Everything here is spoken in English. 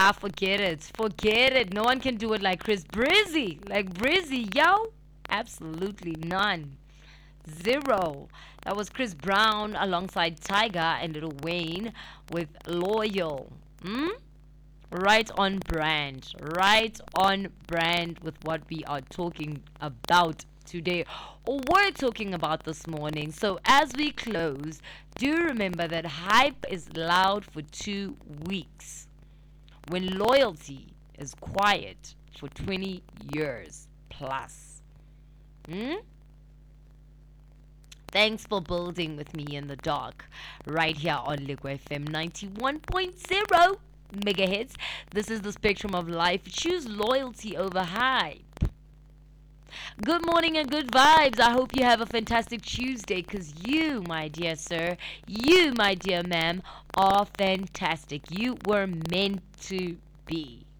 Forget it. Forget it. No one can do it like Chris Brizzy. Like Brizzy, yo. Absolutely none. Zero. That was Chris Brown alongside Tiger and Lil Wayne with Loyal. Hmm? Right on brand. Right on brand with what we are talking about today, or we're talking about this morning. So as we close, do remember that hype is loud for 2 weeks when loyalty is quiet for 20 years plus. Hmm? Thanks for building with me in the dark right here on Ligo FM 91.0 megahertz. This is the spectrum of life. Choose loyalty over hype. Good morning and good vibes. I hope you have a fantastic Tuesday because you, my dear sir, you, my dear ma'am, are fantastic. You were meant to be.